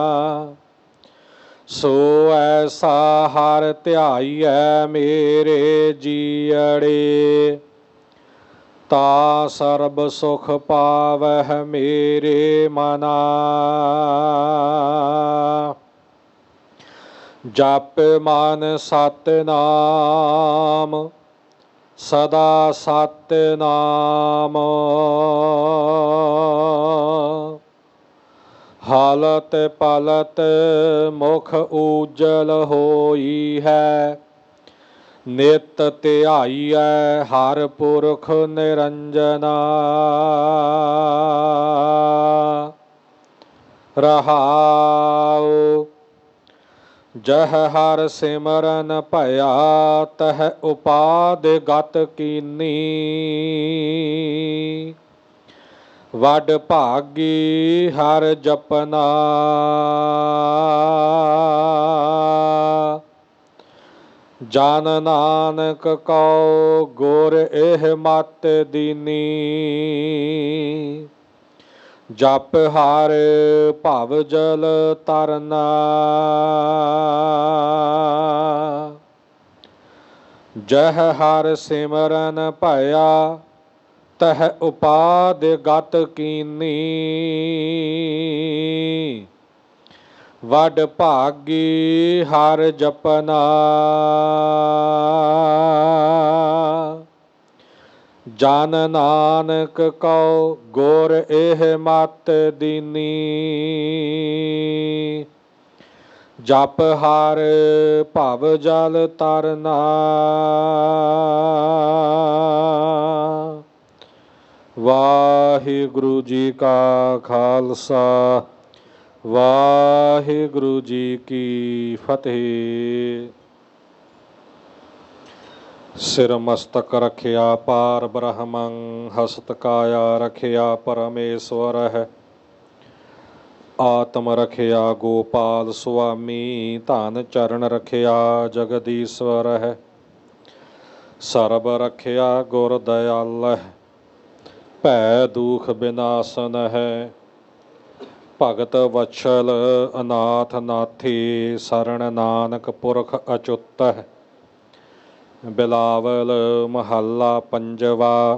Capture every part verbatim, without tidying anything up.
ਸੋ ਐਸਾ ਹਰ ਧਿਆਈਐ ਮੇਰੇ ਜੀਅੜੇ, ਤਾ ਸਰਬ ਸੁਖ ਪਾਵਹਿ ਮੇਰੇ ਮਨਾ। ਜਪ ਮਨ ਸਤਿਨਾਮ, ਸਦਾ ਸਤਿਨਾਮ। ਹਾਲਤ ਪਲਤ ਮੁਖ ਉਜਲ ਹੋਈ ਹੈ, ਨਿਤ ਧਿਆਈਐ ਹਰ ਪੁਰਖ ਨਿਰੰਜਨਾ। ਰਹਾਉ ਜਹ ਹਰ ਸਿਮਰਨ ਭਇਆ, ਤਹ ਉਪਾਦ ਗਤ ਕੀਨੀ। ਵਡ ਭਾਗੀ ਹਰ ਜਪਨਾ, ਜਨ ਨਾਨਕ ਕਉ ਗੁਰ ਇਹ ਮਤ ਦੀਨੀ। ਜਪ ਹਰ ਭਵ ਜਲ ਤਰਨਾ, ਜਹ ਹਰ ਸਿਮਰਨ ਭਇਆ, ਤਹ ਉਪਾਦ ਗਤ ਕੀਨੀ। ਵਡ ਭਾਗੀ ਹਰ ਜਪਨਾ, ਜਨ ਨਾਨਕ ਕਉ ਗੁਰ ਇਹ ਮਤ ਦੀਨੀ। ਜਪ ਹਰ ਭਵ ਜਲ ਤਰਨਾ, ਵਾਹਿਗੁਰੂ ਜੀ ਕਾ ਖਾਲਸਾ, ਵਾਹਿਗੁਰੂ ਜੀ ਕੀ ਫਤਿਹ। ਸਿਰ ਮਸਤਕ ਰਖਿਆ ਪਾਰ ਬ੍ਰਹਮੰ, ਹਸਤ ਕਾਇਆ ਰਖਿਆ ਪਰਮੇਸ਼ਵਰ ਹੈ। ਆਤਮ ਰਖਿਆ ਗੋਪਾਲ ਸੁਆਮੀ, ਧਨ ਚਰਨ ਰਖਿਆ ਜਗਦੀਸ਼ਵਰ ਹੈ। ਸਰਬ ਰਖਿਆ ਗੁਰ ਦਇਆਲ ਹੈ, ਭੈ ਦੁਖ ਬਿਨਾਸਨ ਹੈ। ਭਗਤ ਵਛਲ ਅਨਾਥ ਨਾਥੀ, ਸਰਣ ਨਾਨਕ ਪੁਰਖ ਅਚੁੱਤ ਹੈ। ਬਿਲਾਵਲ ਮਹੱਲਾ ਪੰਜਵਾ।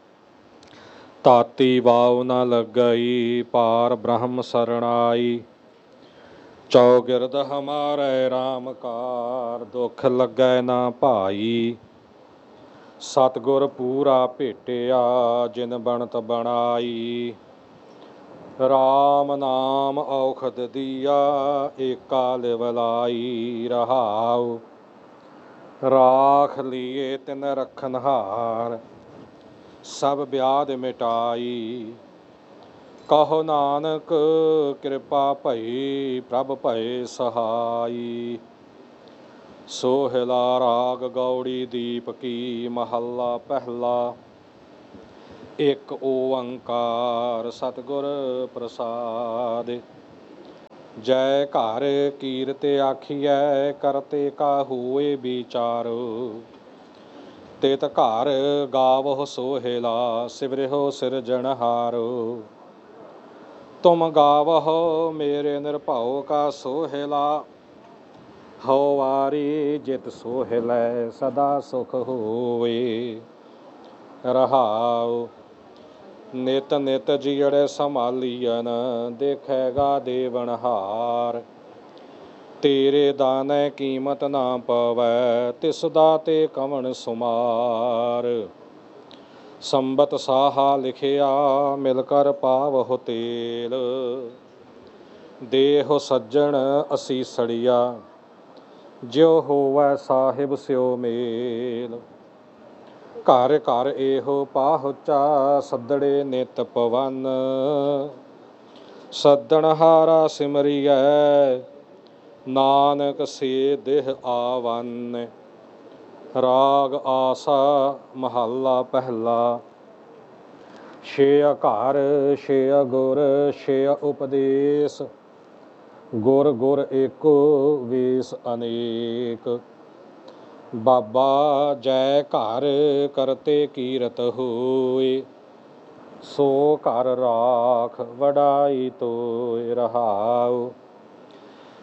ਤਾਤੀ ਵਾਉ ਨ ਲੱਗਈ, ਪਾਰ ਬ੍ਰਹਮ ਸਰਣਾਈ। ਚੌਗਿਰਦ ਹਮਾਰੇ ਰਾਮ ਕਾਰ, ਦੁਖ ਲੱਗੈ ਨਾ ਭਾਈ। ਸਤਿਗੁਰ ਪੂਰਾ ਭੇਟਿਆ, ਜਿਨ ਬਣਤ ਬਣਾਈ। ਰਾਮ ਨਾਮ ਔਖਦ ਦੀਆ, ਏਕਾ ਲਿਵ ਲਾਈ। ਰਹਾਉ ਰਾਖ ਲੀਏ ਤਿਨ ਰਖਨਹਾਰ, ਸਭ ਵਿਆਧ ਮਿਟਾਈ। ਕਹੋ ਨਾਨਕ ਕਿਰਪਾ ਭਈ, ਪ੍ਰਭ ਭਏ ਸਹਾਈ। ਸੋਹਿਲਾ ਰਾਗ ਗੌੜੀ ਦੀਪ ਕੀ, ਮਹੱਲਾ ਪਹਿਲਾ। ਇੱਕ ਓੰਕਾਰ ਸਤਿਗੁਰ ਪ੍ਰਸਾਦਿ। ਜੈ ਘਰ ਕੀਰਤ ਆਖੀਐ, ਕਰਤੇ ਕਾ ਹੋਏ ਵਿਚਾਰੋ। ਤਿਤ ਘਰ ਗਾਵਹੁ ਸੋਹਿਲਾ, ਸਿਵਰਿਹੁ ਸਿਰਜਣਹਾਰੋ। ਤੁਮ ਗਾਵਹੁ ਮੇਰੇ ਨਿਰਭਉ ਕਾ ਸੋਹਿਲਾ, ਹਉ ਵਾਰੀ ਜਿਤ ਸੋਹਿਲੈ ਸਦਾ ਸੁਖ ਹੋਏ। ਰਹਾਉ ਨਿਤ ਨਿਤ ਜੀਅੜੇ ਸੰਭਾਲੀਅਨ, ਦੇਖੇਗਾ ਦੇਵਨਹਾਰ। ਤੇਰੇ ਦਾਨੈ ਕੀਮਤ ਨਾ ਪਵੈ, ਤਿਸ ਦਾਤੇ ਕਵਣ ਸੁਮਾਰ। ਸੰਬਤ ਸਾਹਾ ਲਿਖਿਆ, ਮਿਲ ਕਰ ਪਾਵਹੁ ਤੇਲ। ਦੇਹੁ ਸੱਜਣ ਅਸੀਸੜੀਆ, ਜਿਉ ਹੋਵੈ ਸਾਹਿਬ ਸਿਉ ਮੇਲ। ਘਰ ਘਰ ਇਹੋ ਪਾਹੁਚਾ, ਸੱਦੜੇ ਨਿਤ ਪਵਨ। ਸੱਦਣਹਾਰਾ ਸਿਮਰਿਐ, ਨਾਨਕ ਸੇ ਦੇਹ ਆਵਨ। ਰਾਗ ਆਸਾ ਮਹੱਲਾ ਪਹਿਲਾ। ਛਿਅ ਘਰ ਛਿਅ ਗੁਰ ਛਿਅ ਉਪਦੇਸ, ਗੁਰ ਗੁਰ ਏਕੋ ਵੇਸ ਅਨੇਕ। ਬਾਬਾ ਜੈ ਘਰ ਕਰਤੇ ਕੀਰਤ ਹੋਏ, ਸੋ ਘਰ ਰਾਖ ਵਡਾਈ ਤੋਇ। ਰਹਾਉ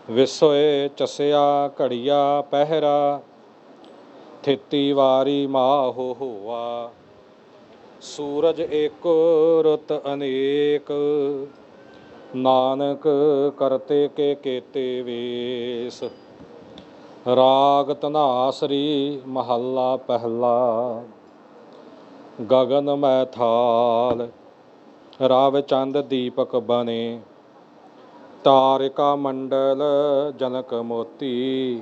ਵਿਸੋਏ ਚਸਿਆ ਘੜੀਆ ਪਹਿਰਾ, ਥਿਤੀ ਵਾਰੀ ਮਾਹੋ ਹੋਆ। ਸੂਰਜ ਏਕੋ ਰੁੱਤ ਅਨੇਕ, ਨਾਨਕ ਕਰਤੇ ਕੇ ਕੇਤੇ ਵੇਸ। ਰਾਗ ਧਨਾਸਰੀ ਮਹੱਲਾ ਪਹਿਲਾ। ਗਗਨ ਮੈ ਥਾਲ ਰਵ ਚੰਦ ਦੀਪਕ ਬਨੇ, ਤਾਰਿਕਾ ਮੰਡਲ ਜਨਕ ਮੋਤੀ।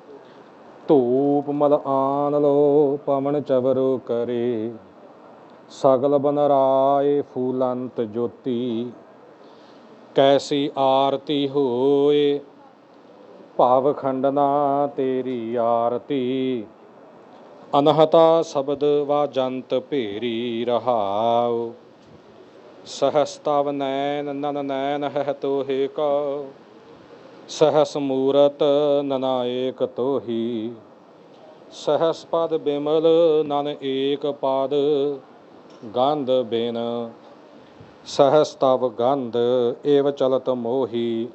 ਧੂਪ ਮਲ ਆਨ ਲੋ ਪਵਨ ਚਵਰੋ ਕਰੇ, ਸਗਲ ਬਨ ਰਾਏ ਫੂਲੰਤ ਜੋਤੀ। ਕੈਸੀ ਆਰਤੀ ਹੋਏ ਭਵ ਖੰਡਨਾ ਤੇਰੀ ਆਰਤੀ, ਅਨਹਤਾ ਸ਼ਬਦ ਵਾਜੰਤ ਭੇਰੀ ਰਹਾਉ। ਸਹਸ ਤਵ ਨੈਨ ਨਨ ਨੈਨ ਹੈ ਤੋਹਿ ਕਉ, ਸਹਸ ਮੂਰਤ ਨਨਾਏਕ ਤੋਹੀ। ਸਹਸ ਪਦ ਬਿਮਲ ਨਨ ਏਕ ਪਦ, ਗੰਧ ਬਿਨ ਸਹਸ ਤਵ ਗੰਧ ਏਵ ਚਲਤ ਮੋਹੀ।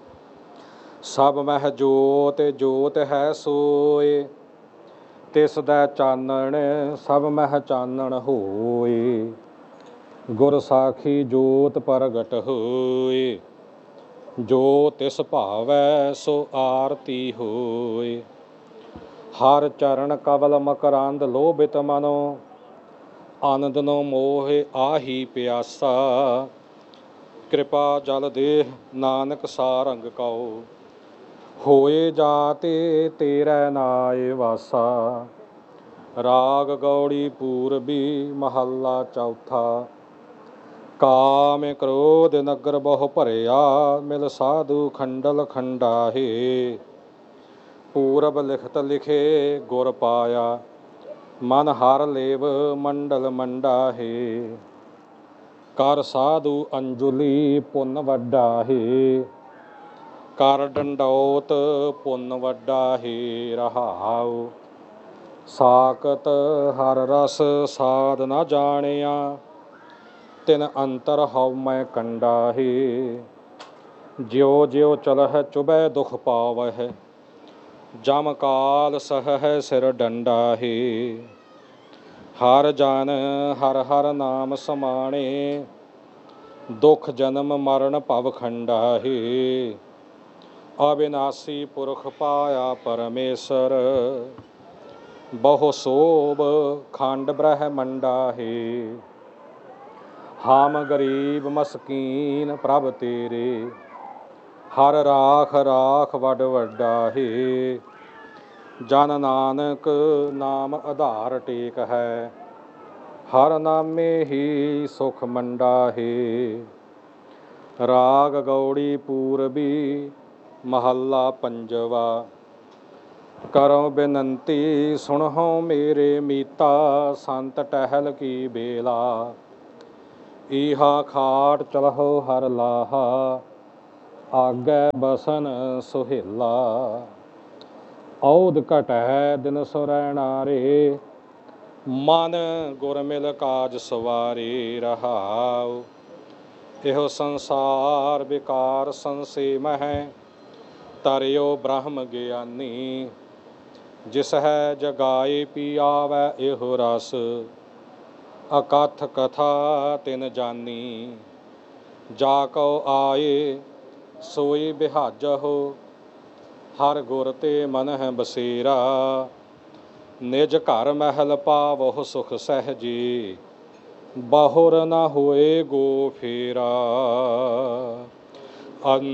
ਸਭ ਮਹਿ ਜੋਤ ਜੋਤ ਹੈ ਸੋਏ, ਤਿਸ ਦੈ ਚਾਨਣ ਸਭ ਮਹਿ ਚਾਨਣ ਹੋਏ। ਗੁਰ ਸਾਖੀ ਜੋਤ ਪ੍ਰਗਟ ਹੋਏ, ਜੋ ਤਿਸ ਭਾਵੈ ਸੋ ਆਰਤੀ ਹੋਏ। ਹਰ ਚਰਨ ਕਵਲ ਮਕਰੰਦ ਲੋਭਿਤ ਮਨੋ, ਆਨੰਦਨੋ ਮੋਹਿ ਆਹੀ ਪਿਆਸਾ। ਕਿਰਪਾ ਜਲ ਦੇਹ ਨਾਨਕ ਸਾਰੰਗ ਕਉ, ਹੋਏ ਜਾਤੇ ਤੇਰੇ ਨਾਏ ਵਾਸਾ। ਰਾਗ ਗੌੜੀ ਪੂਰਬੀ ਮਹੱਲਾ ਚੌਥਾ। ਕਾਮ ਕ੍ਰੋਧ ਨਗਰ ਬਹੁ ਭਰਿਆ, ਮਿਲ ਸਾਧੂ ਖੰਡਲ ਖੰਡਾਹੇ। ਪੂਰਬ ਲਿਖਤ ਲਿਖੇ ਗੁਰ ਪਾਇਆ, ਮਨ ਹਰ ਲੇਵ ਮੰਡਲ ਮੰਡਾਹੇ। ਕਰ ਸਾਧੂ ਅੰਜੁਲੀ ਪੁੰਨ ਵੱਡਾ ਹੈ, ਕਰ ਡੰਡੌਤ ਪੁੰਨ ਵੱਡਾ ਹੈ ਰਹਾਉ। ਸਾਕਤ ਹਰ ਰਸ ਸਾਧ ਨਾ ਜਾਣਿਆ, ਤਿਨ ਅੰਤਰ ਹਉ ਮੈਂ ਕੰਡਾ ਹੈ। ਜਿਉ ਜਿਉ ਚਲਹਿ ਚੁਭੈ ਦੁਖ ਪਾਵਹਿ, ਜਮ ਕਾਲ ਸਹੈ ਸਿਰ ਡੰਡਾ ਹੈ। ਹਰ ਜਨ ਹਰ ਹਰ ਨਾਮ ਸਮਾਣੇ, ਦੁਖ ਜਨਮ ਮਰਨ ਭਵ ਖੰਡਾ ਹੈ। ਅਬਿਨਾਸੀ ਪੁਰਖ ਪਾਇਆ ਪਰਮੇਸ਼ਰ, ਬਹੁ ਸੋਭ ਖੰਡ ਬ੍ਰਹਮੰਡਾ ਹੈ। ਹਮ ਗਰੀਬ ਮਸਕੀਨ ਪ੍ਰਭ ਤੇਰੇ, ਹਰ ਰਾਖ ਰਾਖ ਵੱਡ ਵੱਡਾ ਹੈ। ਜਨ ਨਾਨਕ ਨਾਮ ਆਧਾਰ ਟੇਕ ਹੈ, ਹਰ ਨਾਮੇ ਹੀ ਸੁਖ ਮੰਡਾ ਹੈ। ਰਾਗ ਗੌੜੀ ਪੂਰਬੀ ਮਹੱਲਾ ਪੰਜਵਾ। ਕਰੋ ਬੇਨੰਤੀ ਸੁਣਹੁ ਮੇਰੇ ਮੀਤਾ, ਸੰਤ ਟਹਿਲ ਕੀ ਬੇਲਾ। ਈਹਾ ਖਾਟ ਚਲਹੁ ਹਰ ਲਾਹਾ, ਆਗੈ ਬਸਨ ਸੁਹੇਲਾ। ਔਧ ਘਟੈ ਦਿਨ ਸੁਰੈਣਾ ਰੇ, ਮਨ ਗੁਰ ਮਿਲ ਕਾਜ ਸਵਾਰੇ ਰਹਾਉ। ਇਹੋ ਸੰਸਾਰ ਵਿਕਾਰ ਸੰਸੇ ਮਹਿ, ਤਰਿਓ ਬ੍ਰਹਮ ਗਿਆਨੀ। ਜਿਸ ਹੈ ਜਗਾਏ ਪੀ ਆਵੈ ਇਹੋ ਰਸ, ਅਕਥ ਕਥਾ ਤਿਨ ਜਾਨੀ। ਜਾ ਕਉ ਆਏ ਸੋਈ ਬਿਹਾਜਹੁ, ਹਰ ਗੁਰ ਤੇ ਮਨਹਿ ਬਸੇਰਾ। ਨਿਜ ਘਰ ਮਹਿਲ ਪਾਵਹੁ ਸੁਖ ਸਹਿਜੇ, ਬਹੁਰ ਨ ਹੋਏ ਗੋ ਫੇਰਾ।